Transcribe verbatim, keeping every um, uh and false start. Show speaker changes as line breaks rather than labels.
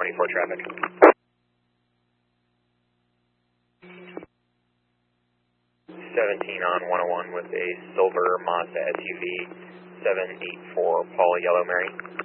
twenty-four traffic. seventeen on one oh one with a silver Mazda S U V, seven eight four Paul Yellow Mary.